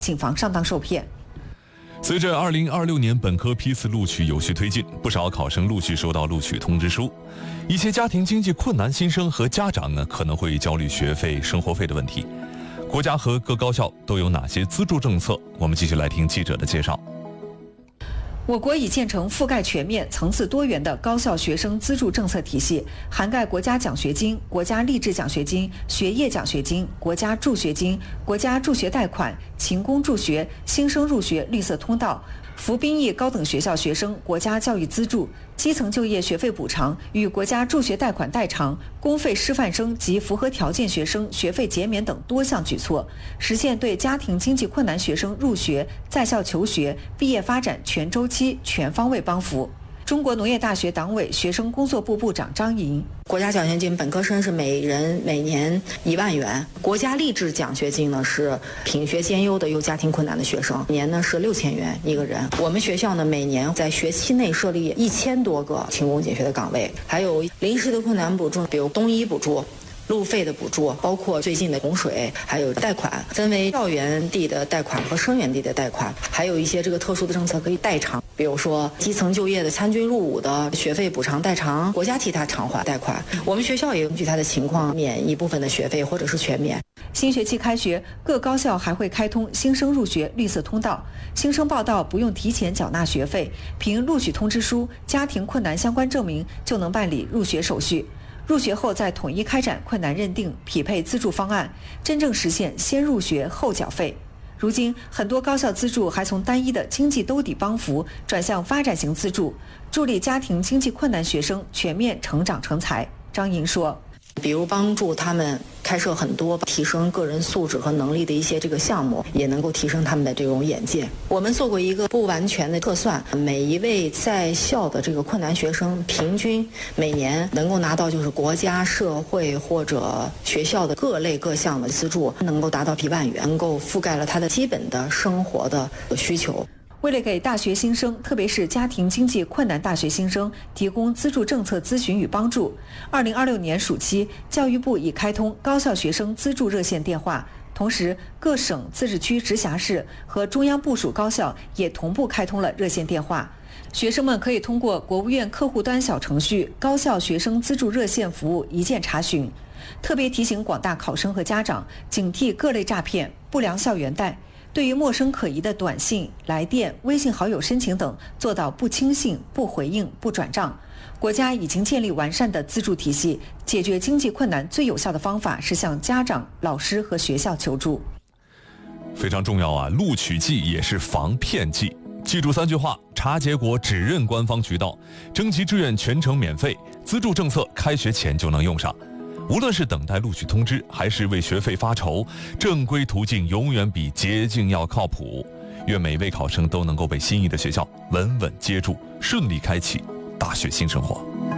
谨防上当受骗。 随着2026年本科批次录取有序推进，不少考生陆续收到录取通知书。一些家庭经济困难新生和家长呢，可能会焦虑学费、生活费的问题。国家和各高校都有哪些资助政策？我们继续来听记者的介绍。 我国已建成覆盖全面、层次多元的高校学生资助政策体系，涵盖国家奖学金、国家励志奖学金、学业奖学金、国家助学金、国家助学贷款、勤工助学、新生入学绿色通道、服兵役高等学校学生国家教育资助、基层就业学费补偿与国家助学贷款代偿、公费师范生及符合条件学生学费减免等多项举措，实现对家庭经济困难学生入学、在校求学、毕业发展全周期、全方位帮扶。中国农业大学党委学生工作部部长张莹： 国家奖学金本科生是每人每年1万元，国家励志奖学金呢是品学兼优的有家庭困难的学生，年呢是6000元一个人。我们学校呢每年在学期内设立1000多个勤工俭学的岗位，还有临时的困难补助，比如冬衣补助、路费的补助，包括最近的洪水，还有贷款，分为校园地的贷款和生源地的贷款，还有一些这个特殊的政策可以代偿，比如说基层就业的参军入伍的学费补偿代偿，国家替他偿还贷款。我们学校也根据他的情况免一部分的学费或者是全免。 新学期开学，各高校还会开通新生入学绿色通道，新生报到不用提前缴纳学费，凭录取通知书、家庭困难相关证明就能办理入学手续。入学后再统一开展困难认定，匹配资助方案，真正实现先入学后缴费。如今很多高校资助还从单一的经济兜底帮扶转向发展型资助，助力家庭经济困难学生全面成长成才。张莹说， 比如帮助他们开设很多提升个人素质和能力的一些这个项目，也能够提升他们的这种眼界。我们做过一个不完全的测算，每一位在校的这个困难学生平均每年能够拿到就是国家、社会或者学校的各类各项的资助，能够达到1万元，能够覆盖了他的基本的生活的需求。 为了给大学新生，特别是家庭经济困难大学新生提供资助政策咨询与帮助，2026年暑期，教育部已开通高校学生资助热线电话，同时各省、自治区、直辖市和中央部属高校也同步开通了热线电话。学生们可以通过国务院客户端小程序高校学生资助热线服务一键查询。特别提醒广大考生和家长，警惕各类诈骗、不良校园贷，对于陌生可疑的短信、来电、微信好友申请等，做到不轻信、不回应、不转账。国家已经建立完善的资助体系，解决经济困难最有效的方法是向家长、老师和学校求助。 非常重要啊！录取季也是防骗季，记住3句话：查结果只认官方渠道，征集志愿全程免费，资助政策开学前就能用上。无论是等待录取通知，还是为学费发愁，正规途径永远比捷径要靠谱。愿每位考生都能够被心仪的学校稳稳接住，顺利开启大学新生活。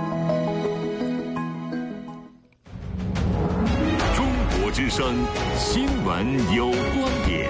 中国之声新闻有观点，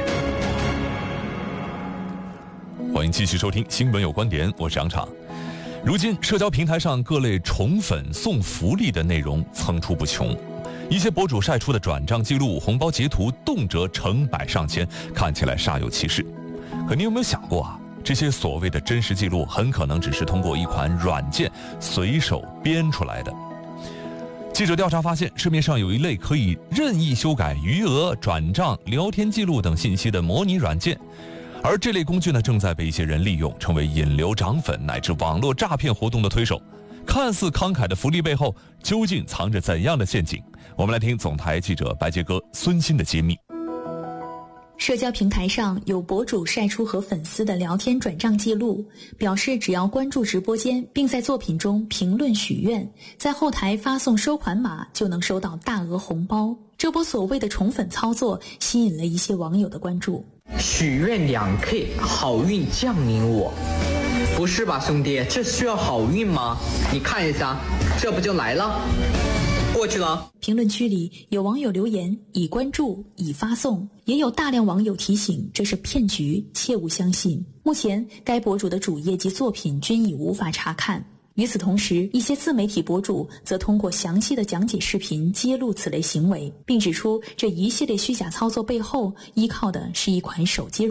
欢迎继续收听新闻有观点，我是杨畅。如今社交平台上各类宠粉送福利的内容层出不穷，一些博主晒出的转账记录、红包截图动辄成百上千，看起来煞有其事。可你有没有想过啊，这些所谓的真实记录很可能只是通过一款软件随手编出来的。记者调查发现，市面上有一类可以任意修改余额、转账、聊天记录等信息的模拟软件，而这类工具呢，正在被一些人利用，成为引流涨粉乃至网络诈骗活动的推手。看似慷慨的福利背后，究竟藏着怎样的陷阱？我们来听总台记者白杰哥、孙鑫的揭秘。 社交平台上有博主晒出和粉丝的聊天转账记录，表示只要关注直播间，并在作品中评论许愿，在后台发送收款码，就能收到大额红包。这波所谓的宠粉操作吸引了一些网友的关注。 许愿2K， 好运降临我。不是吧兄弟，这需要好运吗？你看一下，这不就来了？过去了。 评论区里有网友留言已关注已发送，也有大量网友提醒这是骗局，切勿相信。目前该博主的主页及作品均已无法查看。与此同时，一些自媒体博主则通过详细的讲解视频揭露此类行为，并指出这一系列虚假操作背后依靠的是一款手机